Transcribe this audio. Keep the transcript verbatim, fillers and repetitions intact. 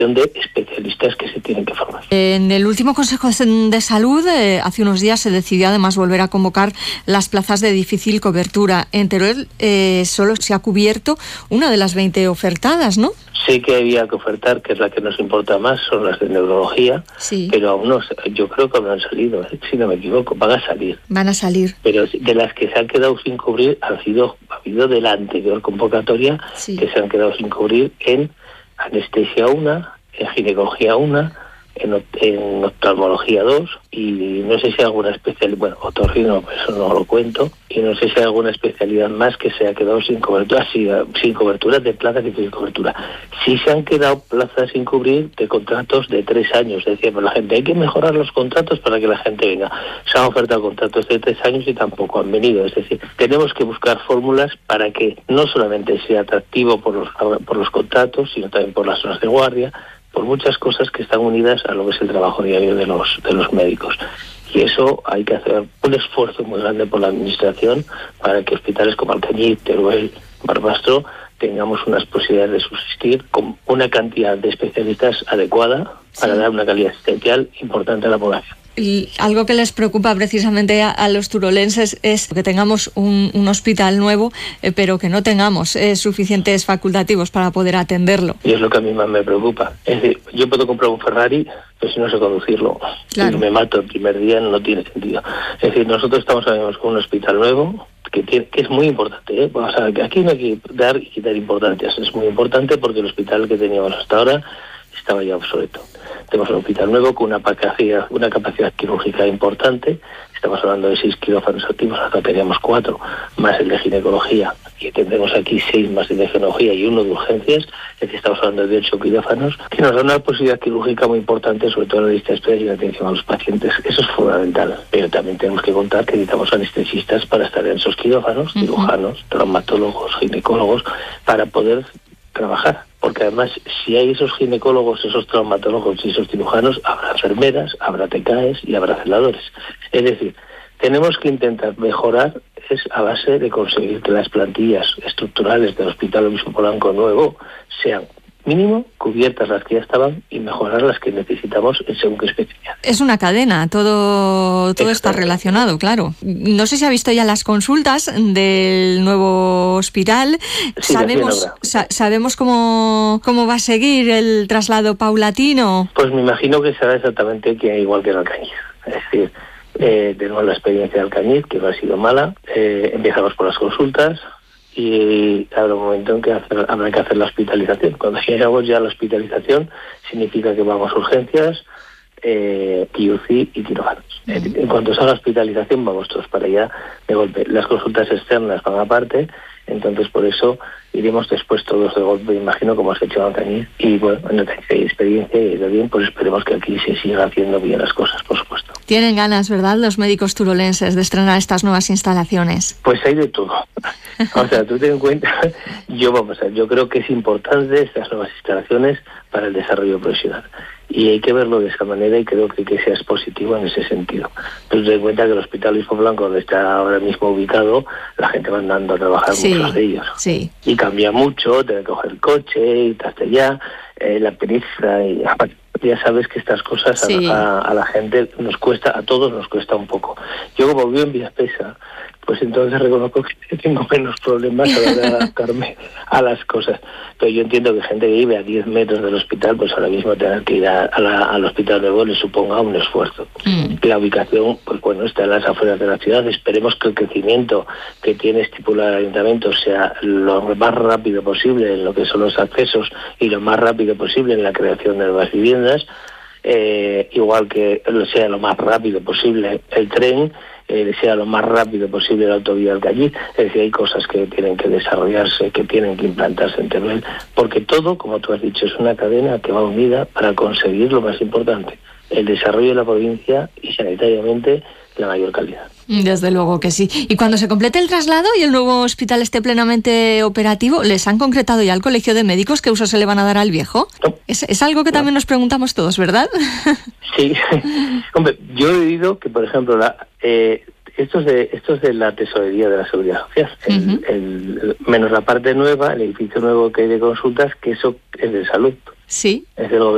de especialistas que se tienen que formar. En el último Consejo de Salud, eh, hace unos días se decidió además volver a convocar las plazas de difícil cobertura. En Teruel eh, solo se ha cubierto una de las veinte ofertadas, ¿no? Sí que había que ofertar, que es la que nos importa más, son las de neurología, sí. pero aún no, yo creo que no han salido, ¿eh? Si no me equivoco, van a salir. Van a salir. Pero de las que se han quedado sin cubrir, han sido, ha habido de la anterior convocatoria, sí. que se han quedado sin cubrir en anestesia una, en ginecología una, en, en oftalmología dos, y no sé si hay alguna especialidad, bueno, otorrino, eso no lo cuento, y no sé si hay alguna especialidad más que se ha quedado sin cobertura, sin, sin cobertura de plazas y sin cobertura. Sí se han quedado plazas sin cubrir de contratos de tres años, decía, pero la gente, hay que mejorar los contratos para que la gente venga. Se han ofertado contratos de tres años y tampoco han venido, es decir, tenemos que buscar fórmulas para que no solamente sea atractivo por los, por los contratos, sino también por las horas de guardia, por muchas cosas que están unidas a lo que es el trabajo diario de los de los médicos. Y eso hay que hacer un esfuerzo muy grande por la administración para que hospitales como Alcañiz, Teruel, Barbastro tengamos unas posibilidades de subsistir con una cantidad de especialistas adecuada para sí. dar una calidad asistencial importante a la población. Y algo que les preocupa precisamente a, a los turolenses es que tengamos un, un hospital nuevo, eh, pero que no tengamos eh, suficientes facultativos para poder atenderlo. Y es lo que a mí más me preocupa. Es decir, yo puedo comprar un Ferrari, pero si no sé conducirlo, claro. y me mato el primer día, no tiene sentido. Es decir, nosotros estamos ahora con un hospital nuevo, que, tiene, que es muy importante, ¿eh? O sea, que aquí no hay que dar y quitar importancias. Es muy importante porque el hospital que teníamos hasta ahora estaba ya obsoleto. Tenemos un hospital nuevo con una capacidad, una capacidad quirúrgica importante. Estamos hablando de seis quirófanos activos, acá teníamos cuatro, más el de ginecología, y tendremos aquí seis más el de ginecología y uno de urgencias, es decir, estamos hablando de ocho quirófanos, que nos da una posibilidad quirúrgica muy importante, sobre todo en la lista de espera y la atención a los pacientes. Eso es fundamental, pero también tenemos que contar que necesitamos anestesistas para estar en esos quirófanos, uh-huh. cirujanos, traumatólogos, ginecólogos, para poder trabajar, porque además si hay esos ginecólogos, esos traumatólogos y esos cirujanos, habrá enfermeras, habrá T K Es y habrá celadores. Es decir, tenemos que intentar mejorar es a base de conseguir que las plantillas estructurales del Hospital Obispo Polanco nuevo sean mínimo cubiertas las que ya estaban y mejorar las que necesitamos en según qué especialidad. Es una cadena, todo todo está relacionado, claro. No sé si ha visto ya las consultas del nuevo hospital. Sí, sabemos sa- sabemos cómo cómo va a seguir el traslado paulatino. Pues me imagino que será exactamente que igual que en Alcañiz. Es decir, eh, tenemos la experiencia de Alcañiz, que no ha sido mala. Eh, empezamos por las consultas. Y habrá un momento en que hacer, habrá que hacer la hospitalización. Cuando llegamos ya a la hospitalización, significa que vamos a urgencias, eh, I U C I y quirófanos. Uh-huh. En cuanto salga la hospitalización, vamos todos para allá de golpe. Las consultas externas van aparte, entonces por eso iremos después todos de golpe, imagino, como has hecho en Alcañiz. Y bueno, en Alcañiz hay experiencia y de bien, pues esperemos que aquí se siga haciendo bien las cosas, por supuesto. Tienen ganas, ¿verdad?, los médicos turolenses de estrenar estas nuevas instalaciones. Pues hay de todo. O sea, tú ten en cuenta, yo vamos a ver, yo creo que es importante estas nuevas instalaciones para el desarrollo profesional. Y hay que verlo de esa manera y creo que, que sea positivo en ese sentido. Pero ten en cuenta que el Hospital Obispo Polanco, donde está ahora mismo ubicado, la gente va andando a trabajar, sí, muchos de ellos. Sí. Y cambia mucho, tener que coger el coche, y hasta allá, eh, la pereza, y ya sabes que estas cosas sí. a, a, a la gente nos cuesta, a todos nos cuesta un poco. Yo como vivo en Villaspesa, pues entonces reconozco que tengo menos problemas a la hora de adaptarme a las cosas. Pero yo entiendo que gente que vive a diez metros del hospital, pues ahora mismo tener que ir a, a la, al hospital nuevo le suponga un esfuerzo. Mm. La ubicación, pues bueno, está en las afueras de la ciudad. Esperemos que el crecimiento que tiene estipulado el ayuntamiento sea lo más rápido posible en lo que son los accesos y lo más rápido posible en la creación de nuevas viviendas. Eh, igual que sea lo más rápido posible el tren, eh, sea lo más rápido posible la autovía del Alcañiz. Es decir, hay cosas que tienen que desarrollarse, que tienen que implantarse en Teruel, porque todo, como tú has dicho, es una cadena que va unida para conseguir lo más importante, el desarrollo de la provincia y sanitariamente la mayor calidad. Desde luego que sí. Y cuando se complete el traslado y el nuevo hospital esté plenamente operativo, ¿les han concretado ya al Colegio de Médicos qué uso se le van a dar al viejo? No. Es, es algo que no. también nos preguntamos todos, ¿verdad? Sí. Hombre, yo he oído que, por ejemplo, la, eh, esto, es de, esto es de la Tesorería de la Seguridad Social, el, uh-huh. el, menos la parte nueva, el edificio nuevo que hay de consultas, que eso es de salud. Sí. Es del gobierno.